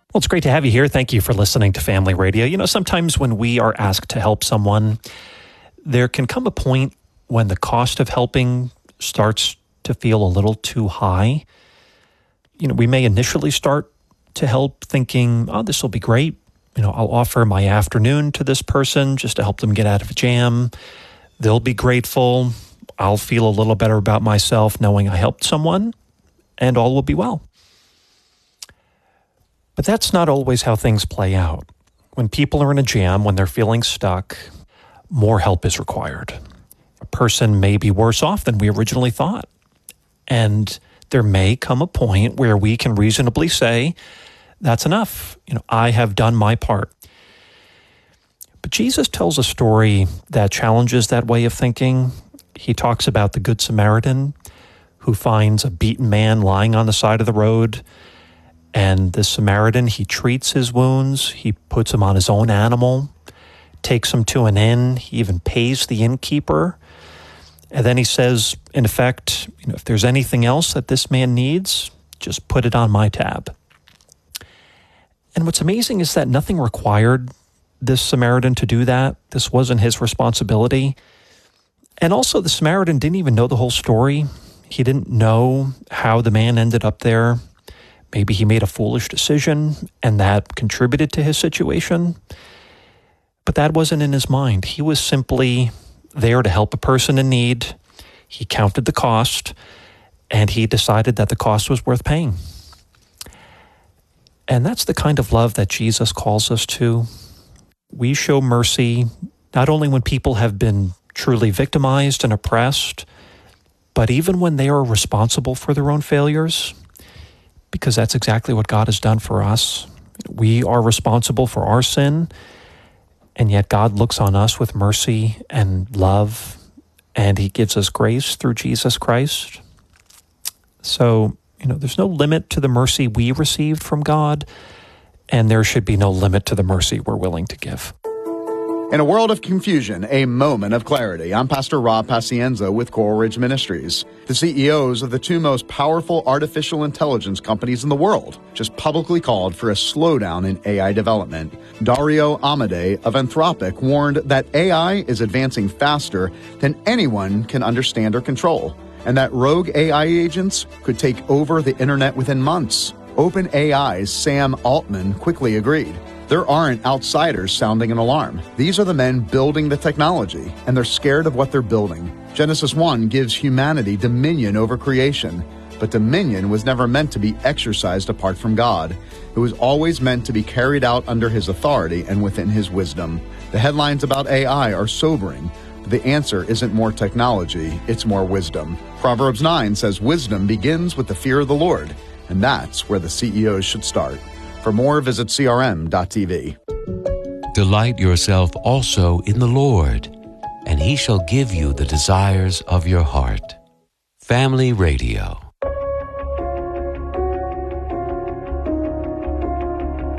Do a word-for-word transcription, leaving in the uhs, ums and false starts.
Well, it's great to have you here. Thank you for listening to Family Radio. You know, sometimes when we are asked to help someone, there can come a point when the cost of helping starts to feel a little too high. You know, we may initially start to help thinking, oh, this will be great. You know, I'll offer my afternoon to this person just to help them get out of a jam. They'll be grateful. I'll feel a little better about myself knowing I helped someone, and all will be well. But that's not always how things play out. When people are in a jam, when they're feeling stuck, more help is required. A person may be worse off than we originally thought. And there may come a point where we can reasonably say, that's enough. You know, I have done my part. But Jesus tells a story that challenges that way of thinking. He talks about the Good Samaritan who finds a beaten man lying on the side of the road. And the Samaritan, he treats his wounds. He puts him on his own animal, takes him to an inn. He even pays the innkeeper. And then he says, in effect, you know, if there's anything else that this man needs, just put it on my tab. And what's amazing is that nothing required this Samaritan to do that. This wasn't his responsibility. And also the Samaritan didn't even know the whole story. He didn't know how the man ended up there. Maybe he made a foolish decision and that contributed to his situation. But that wasn't in his mind. He was simply there to help a person in need. He counted the cost and he decided that the cost was worth paying. And that's the kind of love that Jesus calls us to. We show mercy not only when people have been truly victimized and oppressed, but even when they are responsible for their own failures, because that's exactly what God has done for us. We are responsible for our sin, and yet God looks on us with mercy and love, and he gives us grace through Jesus Christ. So, you know, there's no limit to the mercy we received from God, and there should be no limit to the mercy we're willing to give. In a world of confusion, a moment of clarity. I'm Pastor Rob Pacienza with Coral Ridge Ministries. The C E Os of the two most powerful artificial intelligence companies in the world just publicly called for a slowdown in A I development. Dario Amodei of Anthropic warned that A I is advancing faster than anyone can understand or control, and that rogue A I agents could take over the internet within months. OpenAI's Sam Altman quickly agreed. There aren't outsiders sounding an alarm. These are the men building the technology, and they're scared of what they're building. Genesis one gives humanity dominion over creation, but dominion was never meant to be exercised apart from God. It was always meant to be carried out under his authority and within his wisdom. The headlines about A I are sobering, but the answer isn't more technology, it's more wisdom. Proverbs nine says wisdom begins with the fear of the Lord, and that's where the C E Os should start. For more, visit C R M dot T V. Delight yourself also in the Lord, and he shall give you the desires of your heart. Family Radio.